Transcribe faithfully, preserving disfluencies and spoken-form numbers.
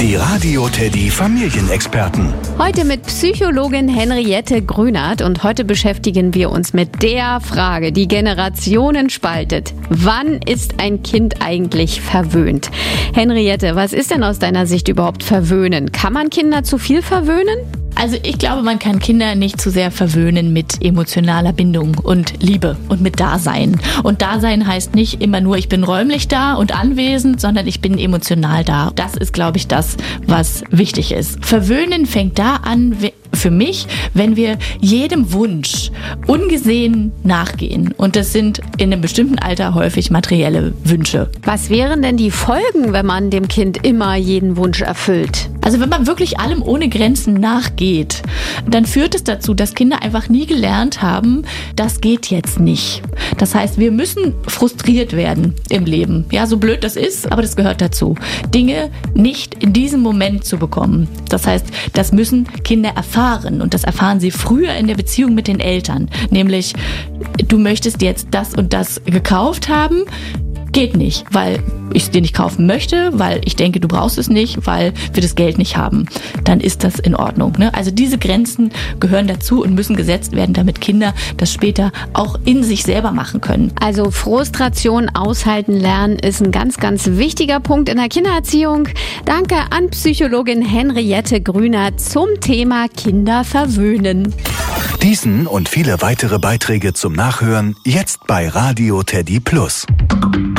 Die Radio Teddy Familienexperten. Heute mit Psychologin Henriette Grünert und heute beschäftigen wir uns mit der Frage, die Generationen spaltet. Wann ist ein Kind eigentlich verwöhnt? Henriette, was ist denn aus deiner Sicht überhaupt verwöhnen? Kann man Kinder zu viel verwöhnen? Also ich glaube, man kann Kinder nicht zu sehr verwöhnen mit emotionaler Bindung und Liebe und mit Dasein. Und Dasein heißt nicht immer nur, ich bin räumlich da und anwesend, sondern ich bin emotional da. Das ist, glaube ich, das, was wichtig ist. Verwöhnen fängt da an, für mich, wenn wir jedem Wunsch ungesehen nachgehen. Und das sind in einem bestimmten Alter häufig materielle Wünsche. Was wären denn die Folgen, wenn man dem Kind immer jeden Wunsch erfüllt? Also wenn man wirklich allem ohne Grenzen nachgeht, dann führt es dazu, dass Kinder einfach nie gelernt haben, das geht jetzt nicht. Das heißt, wir müssen frustriert werden im Leben. Ja, so blöd das ist, aber das gehört dazu. Dinge nicht in diesem Moment zu bekommen. Das heißt, das müssen Kinder erfahren. Und das erfahren sie früher in der Beziehung mit den Eltern. Nämlich, du möchtest jetzt das und das gekauft haben. Geht nicht, weil ich es dir nicht kaufen möchte, weil ich denke, du brauchst es nicht, weil wir das Geld nicht haben. Dann ist das in Ordnung. Ne? Also diese Grenzen gehören dazu und müssen gesetzt werden, damit Kinder das später auch in sich selber machen können. Also Frustration aushalten lernen ist ein ganz, ganz wichtiger Punkt in der Kindererziehung. Danke an Psychologin Henriette Grünert zum Thema Kinder verwöhnen. Diesen und viele weitere Beiträge zum Nachhören jetzt bei Radio Teddy Plus.